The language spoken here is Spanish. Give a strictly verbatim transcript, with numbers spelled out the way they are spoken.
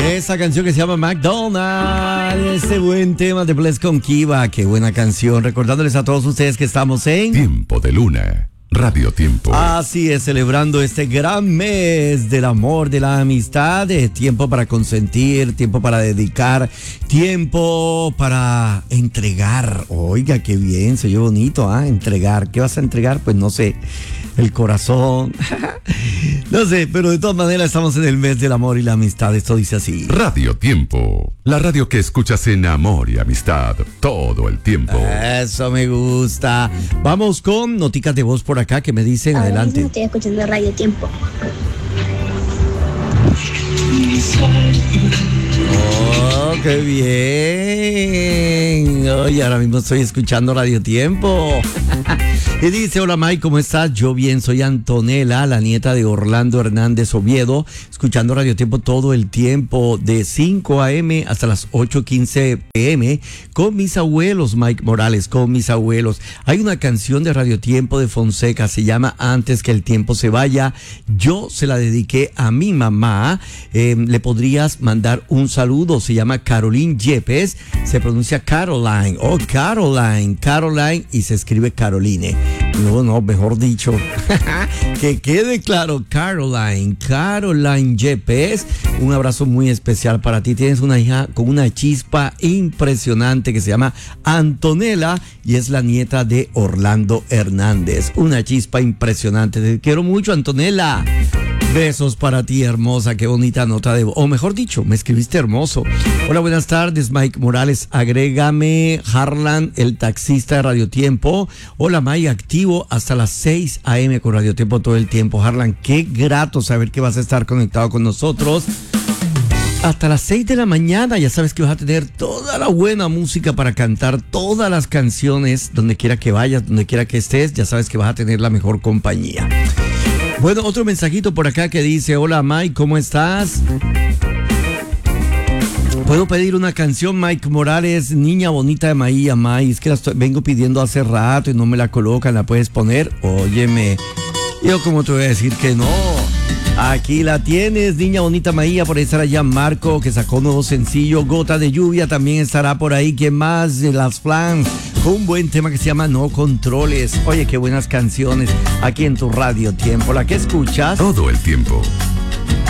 Esa canción que se llama McDonald's, ese buen tema de Bless con Kiva, qué buena canción, recordándoles a todos ustedes que estamos en Tiempo de Luna, Radio Tiempo. Así es, celebrando este gran mes del amor, de la amistad, de tiempo para consentir, tiempo para dedicar, tiempo para entregar. Oiga, qué bien, se oye bonito, ¿ah? ¿eh? Entregar, ¿qué vas a entregar? Pues no sé, el corazón, no sé, pero de todas maneras estamos en el mes del amor y la amistad, esto dice así. Radio Tiempo, la radio que escuchas en amor y amistad todo el tiempo. Eso me gusta. Vamos con noticas de voz por acá que me dicen. Ahora adelante. mismo estoy escuchando Radio Tiempo. Oh, qué bien. Oye, ahora mismo estoy escuchando Radio Tiempo. Y dice, hola Mike, ¿cómo estás? Yo bien, soy Antonella, la nieta de Orlando Hernández Oviedo, escuchando Radio Tiempo todo el tiempo, de cinco a.m. hasta las ocho quince p.m. con mis abuelos, Mike Morales, con mis abuelos. Hay una canción de Radio Tiempo de Fonseca, se llama Antes que el tiempo se vaya. Yo se la dediqué a mi mamá. Eh, le podrías mandar un saludo, se llama Caroline Yepes, se pronuncia Caroline, oh Caroline, Caroline, y se escribe Caroline. No, no, mejor dicho, que quede claro, Caroline, Caroline Yepes, un abrazo muy especial para ti. Tienes una hija con una chispa impresionante que se llama Antonella y es la nieta de Orlando Hernández. Una chispa impresionante. Te quiero mucho, Antonella. Besos para ti, hermosa, qué bonita nota de voz. O mejor dicho, me escribiste hermoso. Hola, buenas tardes, Mike Morales. Agrégame Harlan, el taxista de Radio Tiempo. Hola, Mike, activo hasta las seis a.m. con Radio Tiempo todo el tiempo. Harlan, qué grato saber que vas a estar conectado con nosotros hasta las seis de la mañana. Ya sabes que vas a tener toda la buena música para cantar todas las canciones, donde quiera que vayas, donde quiera que estés. Ya sabes que vas a tener la mejor compañía. Bueno, otro mensajito por acá que dice, hola Mike, ¿cómo estás? ¿Puedo pedir una canción, Mike Morales, Niña Bonita de Maía, Mike? Es que la estoy, vengo pidiendo hace rato y no me la colocan, ¿la puedes poner? Óyeme, yo como te voy a decir que no. Aquí la tienes, Niña Bonita Maía, por ahí estará ya Marco, que sacó un nuevo sencillo, Gota de Lluvia, también estará por ahí, ¿quién más? Las Flans, con un buen tema que se llama No Controles. Oye, qué buenas canciones aquí en tu Radio Tiempo, la que escuchas todo el tiempo.